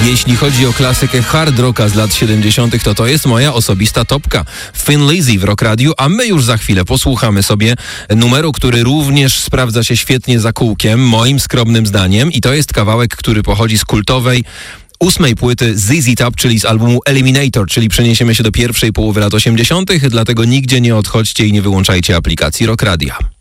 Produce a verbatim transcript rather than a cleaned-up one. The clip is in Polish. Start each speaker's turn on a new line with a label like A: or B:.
A: Jeśli chodzi o klasykę hard rocka z lat siedemdziesiątych, to to jest moja osobista topka. Thin Lizzy w Rock Radiu, a my już za chwilę posłuchamy sobie numeru, który również sprawdza się świetnie za kółkiem, moim skromnym zdaniem, i to jest kawałek, który pochodzi z kultowej ósmej płyty Z Z Top, czyli z albumu Eliminator, czyli przeniesiemy się do pierwszej połowy lat osiemdziesiątych, dlatego nigdzie nie odchodźcie i nie wyłączajcie aplikacji Rock Radia.